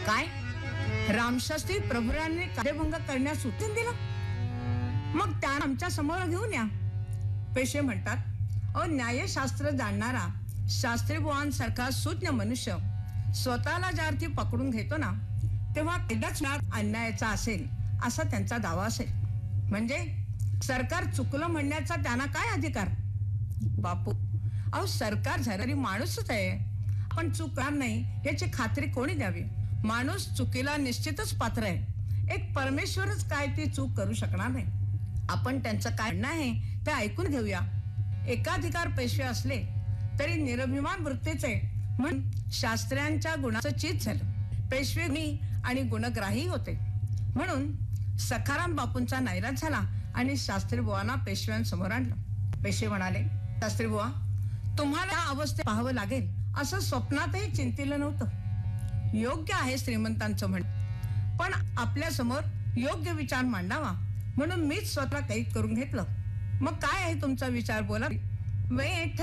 काय? रामशास्त्री प्रभुरांनी कायदेभंग करण्यास सूचन दिलं? मग त्यांना आमच्या समोर घेऊन या. पेशवे म्हणतात, अहो न्यायशास्त्र जाणणारा शास्त्री बुवांसारखा सुज्ञ मनुष्य स्वतःला ज्या अर्थी पकडून घेतो ना, तेव्हा कायदाच अन्यायाचा असेल असा त्यांचा दावा असेल. म्हणजे सरकार चुकलं म्हणण्याचा त्यांना काय अधिकार? बापू, अहो सरकार झालेली माणूसच आहे. आपण चुकणार नाही याची खात्री कोणी द्यावी? माणूस चुकीला निश्चितच पात्र आहे. एक परमेश्वरच काय ती चूक करू शकणार नाही. आपण त्यांचं काय म्हणणं आहे ते ऐकून घेऊया. एकाधिकार पेशवे असले तरी निरभिमान वृत्तीचे म्हणून शास्त्र्यांच्या गुणाचं चित झालं. पेशवे मी आणि गुणग्राही होते म्हणून सखाराम बापूंचा नाईलाज झाला आणि शास्त्री बुवांना पेशव्यांसमोर आणलं. पेशवे म्हणाले, शास्त्री बुवा, तुम्हाला अवस्थेत पाहावं लागेल असं स्वप्नातही चिंतिलं नव्हतं. योग्य आहे श्रीमंतांचं म्हण, पण आपल्या समोर योग्य विचार मांडावा म्हणून मीच स्वतः कैद करून घेतलं. मग काय आहे तुमचा विचार? बोला. वेठ